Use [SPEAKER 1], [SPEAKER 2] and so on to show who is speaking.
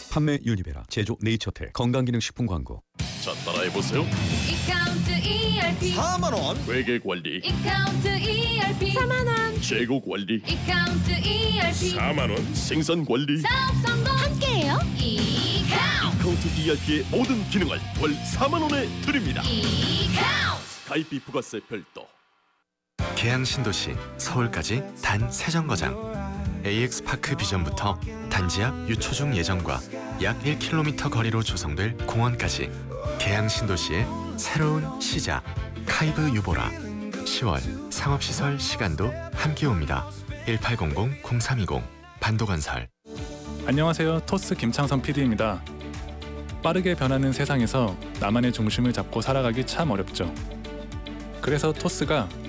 [SPEAKER 1] 판매 유니베라, 제조 네이처텔, 건강기능식품 광고.
[SPEAKER 2] 자, 따라해보세요.
[SPEAKER 3] 이카운트 ERP
[SPEAKER 4] 4만원.
[SPEAKER 2] 회계관리,
[SPEAKER 3] 이카운트 ERP 4만원
[SPEAKER 2] 재고관리,
[SPEAKER 3] 이카운트 ERP
[SPEAKER 2] 4만원. 생산관리,
[SPEAKER 3] 사업 성공 함께해요. 이카운트
[SPEAKER 2] 카운트 ERP의 모든 기능을 월 4만원에 드립니다.
[SPEAKER 3] 이카운트
[SPEAKER 2] 가입비 부가세 별도.
[SPEAKER 5] 계양 신도시 서울까지 단 3정거장. AX파크 비전부터 단지 앞 유초중 예정과 약 1km 거리로 조성될 공원까지 계양 신도시의 새로운 시작. 카이브 유보라. 10월 상업시설 시간도 함께 옵니다. 1800-0320 반도건설.
[SPEAKER 6] 안녕하세요. 토스 김창선 PD입니다. 빠르게 변하는 세상에서 나만의 중심을 잡고 살아가기 참 어렵죠. 그래서 토스가